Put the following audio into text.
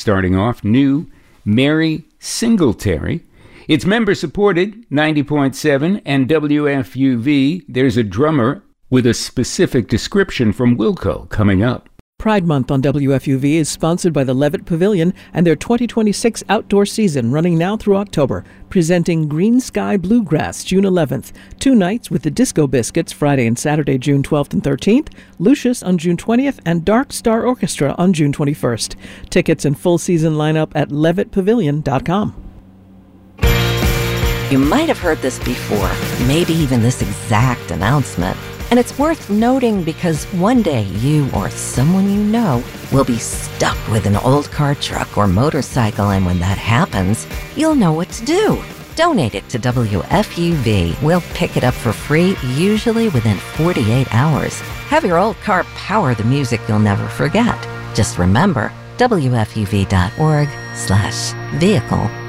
Starting off, new Mary Singletary. It's member-supported, 90.7, and WFUV. There's a drummer with a specific description from Wilco coming up. Pride Month on WFUV is sponsored by the Levitt Pavilion and their 2026 outdoor season running now through October, presenting Green Sky Bluegrass June 11th, 2 nights with the Disco Biscuits Friday and Saturday, June 12th and 13th, Lucius on June 20th, and Dark Star Orchestra on June 21st. Tickets and full season lineup at levittpavilion.com. You might have heard this before, maybe even this exact announcement. And it's worth noting because one day you or someone you know will be stuck with an old car, truck, or motorcycle, and when that happens, you'll know what to do. Donate it to WFUV. We'll pick it up for free, usually within 48 hours. Have your old car power the music you'll never forget. Just remember, WFUV.org/vehicle